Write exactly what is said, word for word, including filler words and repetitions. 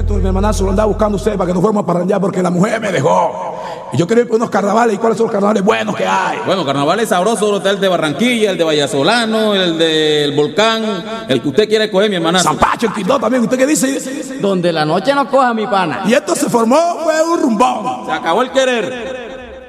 cierto, mi hermanazo lo andaba buscando usted para que nos fuéramos a parrandear porque la mujer me dejó. Y yo quería ir por unos carnavales. ¿Y cuáles son los carnavales buenos que hay? Bueno, carnavales sabrosos, está el de Barranquilla, el de Vallasolano, el del Volcán, el que usted quiere coger, mi hermanazo. Zapacho, el Quindó también. ¿Usted qué dice? Donde la noche no coja, mi pana. Y esto se formó, fue un rumbón. Se acabó el querer.